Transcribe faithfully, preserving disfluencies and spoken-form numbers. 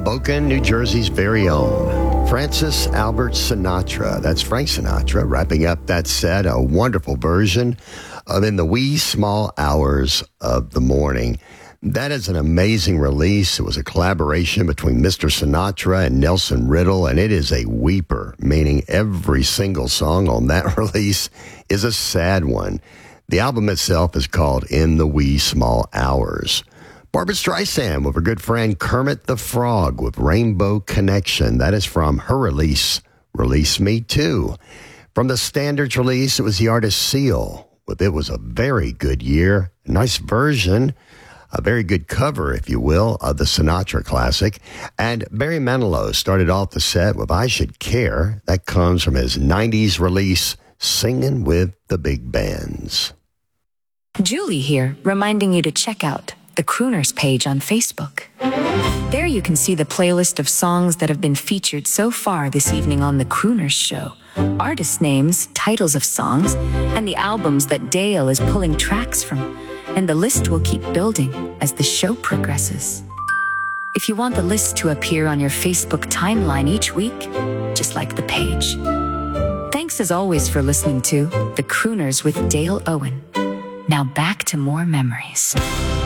Hoboken, New Jersey's very own Francis Albert Sinatra. That's Frank Sinatra wrapping up that set, a wonderful version of In the Wee Small Hours of the Morning. That is an amazing release. It was a collaboration between Mister Sinatra and Nelson Riddle, and it is a weeper, meaning every single song on that release is a sad one. The album itself is called In the Wee Small Hours. Barbra Streisand with her good friend Kermit the Frog with Rainbow Connection. That is from her release, Release Me Too. From the Standards release, it was the artist Seal with It Was a Very Good Year. A nice version, a very good cover, if you will, of the Sinatra classic. And Barry Manilow started off the set with I Should Care. That comes from his nineties release, Singing with the Big Bands. Julie here, reminding you to check out the Crooners page on Facebook. There you can see the playlist of songs that have been featured so far this evening on The Crooners Show. Artist names, titles of songs, and the albums that Dale is pulling tracks from. And the list will keep building as the show progresses. If you want the list to appear on your Facebook timeline each week, just like the page. Thanks as always for listening to The Crooners with Dale Owen. Now back to more memories.